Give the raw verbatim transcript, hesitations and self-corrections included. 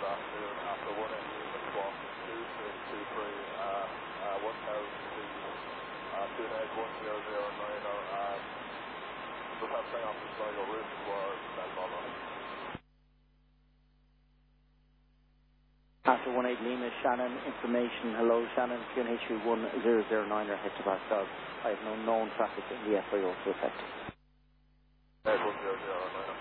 afternoon after one eight Lima Squawk two three two three, uh, uh, one thousand feet, uh, two nine one zero zero nine, uh, just have to off the Sligo route for that Volvo. After one eight Lima, Shannon, information, hello Shannon, Q N H V one zero zero nine or head to Pascal. I have no known traffic in the F I O to affect. one zero zero nine.